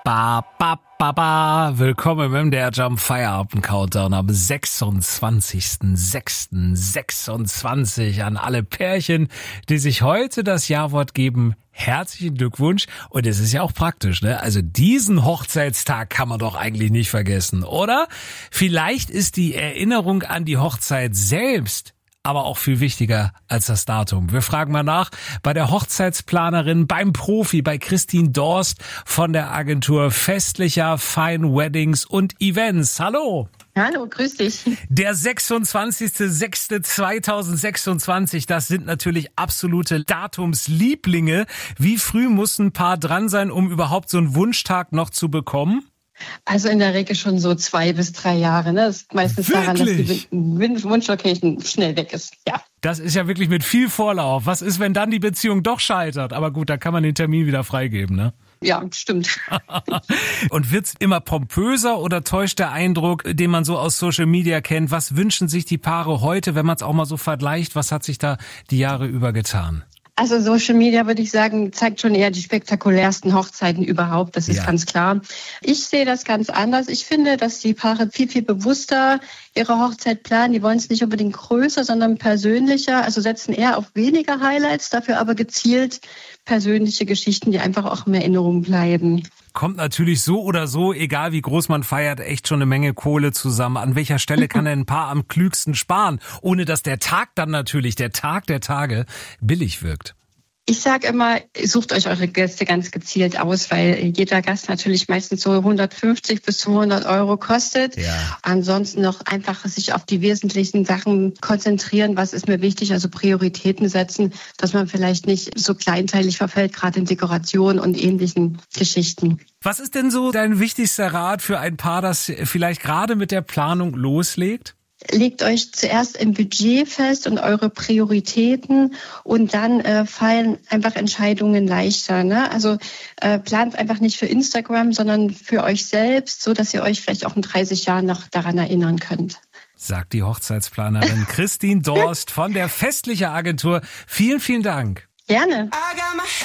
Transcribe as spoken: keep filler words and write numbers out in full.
Ba, ba, ba, ba. Willkommen im M D R Jump Feierabend Countdown am sechsundzwanzigsten sechsten sechsundzwanzig an alle Pärchen, die sich heute das Ja-Wort geben. Herzlichen Glückwunsch. Und es ist ja auch praktisch, ne? Also diesen Hochzeitstag kann man doch eigentlich nicht vergessen, oder? Vielleicht ist die Erinnerung an die Hochzeit selbst aber auch viel wichtiger als das Datum. Wir fragen mal nach bei der Hochzeitsplanerin, beim Profi, bei Christine Dorst von der Agentur Festlicher Fine Weddings und Events. Hallo! Hallo, grüß dich. Der sechsundzwanzigste sechste zweitausendsechsundzwanzig, das sind natürlich absolute Datumslieblinge. Wie früh muss ein Paar dran sein, um überhaupt so einen Wunschtag noch zu bekommen? Also in der Regel schon so zwei bis drei Jahre. Ne? Das ist meistens Wirklich? daran, dass die Wunschlocation schnell weg ist. Ja. Das ist ja wirklich mit viel Vorlauf. Was ist, wenn dann die Beziehung doch scheitert? Aber gut, da kann man den Termin wieder freigeben, ne? Ja, stimmt. Und wird's immer pompöser oder täuscht der Eindruck, den man so aus Social Media kennt? Was wünschen sich die Paare heute, wenn man es auch mal so vergleicht? Was hat sich da die Jahre über getan? Also Social Media, würde ich sagen, zeigt schon eher die spektakulärsten Hochzeiten überhaupt. Das ist Ja. ganz klar. Ich sehe das ganz anders. Ich finde, dass die Paare viel, viel bewusster ihre Hochzeit planen. Die wollen es nicht unbedingt größer, sondern persönlicher. Also setzen eher auf weniger Highlights, dafür aber gezielt persönliche Geschichten, die einfach auch in Erinnerung bleiben. Kommt natürlich so oder so, egal wie groß man feiert, echt schon eine Menge Kohle zusammen. An welcher Stelle kann denn ein Paar am klügsten sparen, ohne dass der Tag dann natürlich, der Tag der Tage, billig wirkt? Ich sage immer, sucht euch eure Gäste ganz gezielt aus, weil jeder Gast natürlich meistens so hundertfünfzig bis zweihundert Euro kostet. Ja. Ansonsten noch einfach sich auf die wesentlichen Sachen konzentrieren. Was ist mir wichtig? Also Prioritäten setzen, dass man vielleicht nicht so kleinteilig verfällt, gerade in Dekoration und ähnlichen Geschichten. Was ist denn so dein wichtigster Rat für ein Paar, das vielleicht gerade mit der Planung loslegt? Legt euch zuerst im Budget fest und eure Prioritäten und dann äh, fallen einfach Entscheidungen leichter. Ne? Also äh, plant einfach nicht für Instagram, sondern für euch selbst, so dass ihr euch vielleicht auch in dreißig Jahren noch daran erinnern könnt. Sagt die Hochzeitsplanerin Christine Dorst von der Festlicher Agentur. Vielen, vielen Dank. Gerne.